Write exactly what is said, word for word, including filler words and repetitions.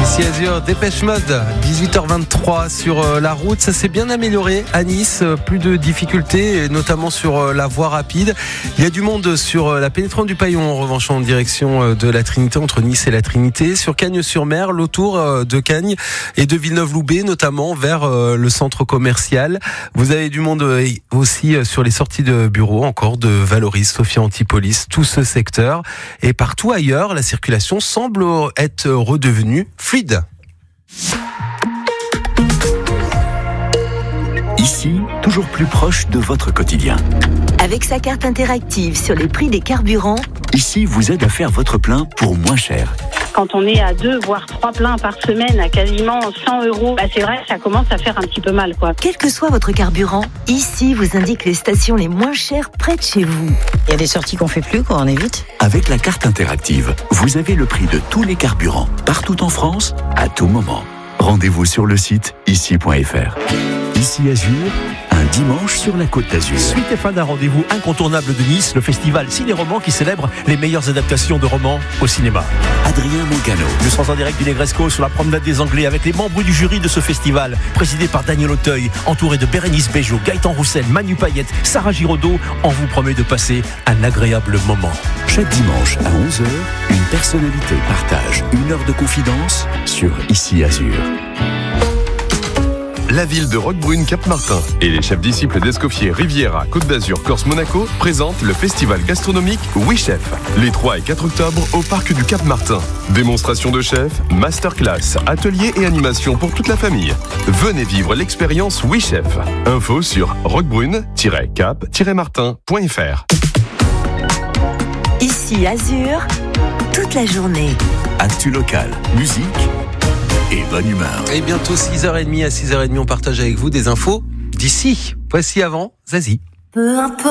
Ici Azur, Dépêche Mode, dix-huit heures vingt-trois sur euh, la route. Ça s'est bien amélioré à Nice, euh, plus de difficultés, et notamment sur euh, la voie rapide. Il y a du monde sur euh, la pénétrante du Paillon, en revanche, en direction euh, de la Trinité, entre Nice et la Trinité. Sur Cagnes-sur-Mer, l'autour euh, de Cagnes et de Villeneuve-Loubet, notamment vers euh, le centre commercial. Vous avez du monde euh, aussi euh, sur les sorties de bureaux, encore de Valoris, Sophia Antipolis, tout ce secteur. Et partout ailleurs, la circulation semble être redevenue fluide. Ici, toujours plus proche de votre quotidien. Avec sa carte interactive sur les prix des carburants, Ici vous aide à faire votre plein pour moins cher. Quand on est à deux, voire trois pleins par semaine à quasiment cent euros, bah c'est vrai que ça commence à faire un petit peu mal, quoi. quel que soit votre carburant, ici vous indique les stations les moins chères près de chez vous. Il y a des sorties qu'on fait plus, quoi, on évite. Avec la carte interactive, vous avez le prix de tous les carburants, partout en France, à tout moment. Rendez-vous sur le site ici point f r. Ici Azur, un dimanche sur la Côte d'Azur. Suite et fin d'un rendez-vous incontournable de Nice, le festival Ciné-Roman qui célèbre les meilleures adaptations de romans au cinéma. Adrien Mangano, Je serai en direct du Negresco sur la promenade des Anglais avec les membres du jury de ce festival, présidé par Daniel Auteuil, entouré de Bérénice Bejo, Gaëtan Roussel, Manu Payette, Sarah Giraudot. On vous promet de passer un agréable moment. chaque dimanche à onze heures, une personnalité partage une heure de confidence sur Ici Azur. La ville de Roquebrune Cap-Martin et les chefs disciples d'Escoffier, Riviera, Côte d'Azur, Corse, Monaco présentent le festival gastronomique Oui Chef les trois et quatre octobre au parc du Cap-Martin. Démonstration de chefs, masterclass, ateliers et animations pour toute la famille. Venez vivre l'expérience Oui Chef. Info sur roquebrune tiret cap tiret martin point f r. Ici Azur, toute la journée. Actu local, musique et bonne humeur. Et bientôt six heures trente à six heures trente, on partage avec vous des infos d'ici. Voici avant Zazie. Peu importe.